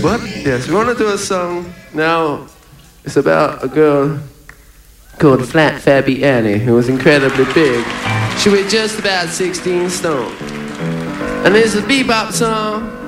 What? Yes, we want to do a song now. It's about a girl called Flat Fabby Annie, who was incredibly big. She weighed just about 16 stone. And it's a bebop song.